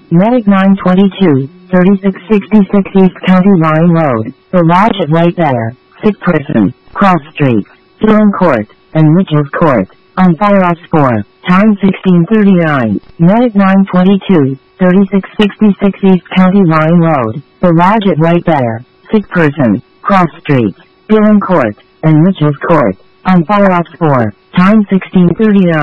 Medic 922, 3666 East County Line Road, The Lodge at Waybetter, Sick Person, Cross Street, Dillon Court, and Mitchell's Court, on fire OPS-4, time 1639. Medic 922, 3666 East County Line Road, The Lodge at Waybetter, Sick Person, Cross Street, Dillon Court, and Mitchell's Court, on fire OPS-4, time 1639.